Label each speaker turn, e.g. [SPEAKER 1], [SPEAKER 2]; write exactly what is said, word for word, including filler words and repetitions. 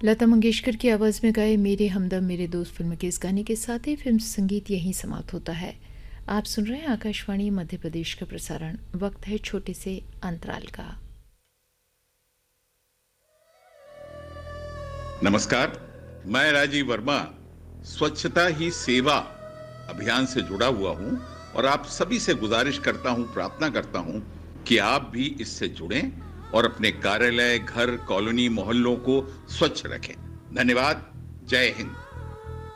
[SPEAKER 1] लता मंगेशकर की आवाज़ में गाए मेरे हमदम मेरे दोस्त फिल्म के इस गाने के साथ ही फिल्म संगीत यहीं समाप्त होता है। आप सुन रहे हैं आकाशवाणी मध्य प्रदेश का प्रसारण। वक्त है छोटे से अंतराल का।
[SPEAKER 2] नमस्कार, मैं राजीव वर्मा स्वच्छता ही सेवा अभियान से जुड़ा हुआ हूं और आप सभी से गुजारिश करता हूं, प्रार्थना करता हूं कि आप भी इससे जुड़ें और अपने कार्यालय, घर, कॉलोनी, मोहल्लों को स्वच्छ रखें। धन्यवाद। जय हिंद।